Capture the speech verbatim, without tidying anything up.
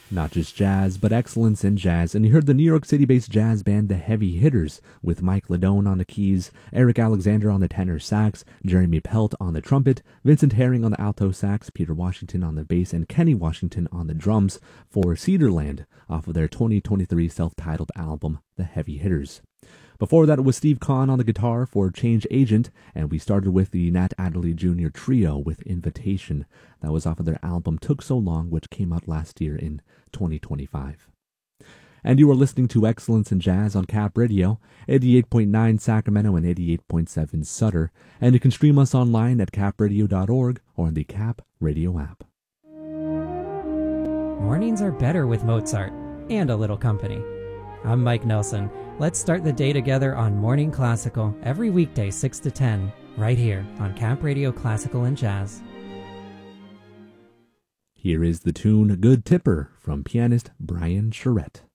Not just jazz, but excellence in jazz. And you heard the New York City-based jazz band The Heavy Hitters with Mike Ladone on the keys, Eric Alexander on the tenor sax, Jeremy Pelt on the trumpet, Vincent Herring on the alto sax, Peter Washington on the bass, and Kenny Washington on the drums for Cedarland off of their twenty twenty-three self-titled album, The Heavy Hitters. Before that, it was Steve Kahn on the guitar for Change Agent, and we started with the Nat Adderley Junior Trio with Invitation. That was off of their album Took So Long, which came out last year in twenty twenty-five. And you are listening to Excellence in Jazz on Cap Radio, eighty-eight point nine Sacramento and eighty-eight point seven Sutter, and you can stream us online at cap radio dot org or on the Cap Radio app. Mornings are better with Mozart and a little company. I'm Mike Nelson. Let's start the day together on Morning Classical every weekday six to ten, right here on Cap Radio Classical and Jazz. Here is the tune Good Tipper from pianist Brian Charette.